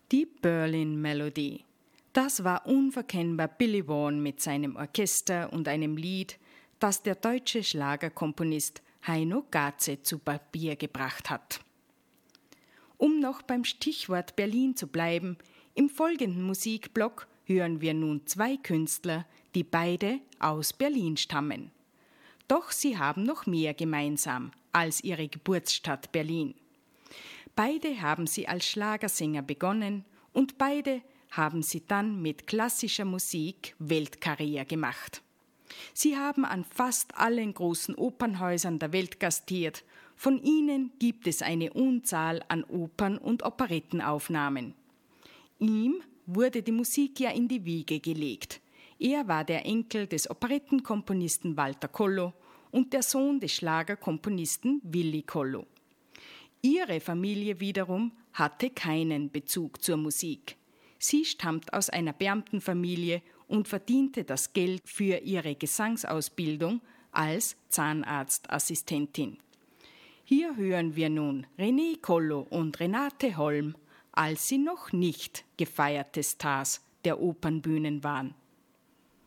Die Berlin Melody. Das war unverkennbar Billy Vaughan mit seinem Orchester und einem Lied, das der deutsche Schlagerkomponist Heino Gaze zu Papier gebracht hat. Um noch beim Stichwort Berlin zu bleiben, im folgenden Musikblock hören wir nun zwei Künstler, die beide aus Berlin stammen. Doch sie haben noch mehr gemeinsam als ihre Geburtsstadt Berlin. Beide haben sie als Schlagersänger begonnen und beide haben sie dann mit klassischer Musik Weltkarriere gemacht. Sie haben an fast allen großen Opernhäusern der Welt gastiert. Von ihnen gibt es eine Unzahl an Opern- und Operettenaufnahmen. Ihm wurde die Musik ja in die Wiege gelegt. Er war der Enkel des Operettenkomponisten Walter Kollo und der Sohn des Schlagerkomponisten Willy Kollo. Ihre Familie wiederum hatte keinen Bezug zur Musik. Sie stammt aus einer Beamtenfamilie und verdiente das Geld für ihre Gesangsausbildung als Zahnarztassistentin. Hier hören wir nun René Kollo und Renate Holm, als sie noch nicht gefeierte Stars der Opernbühnen waren.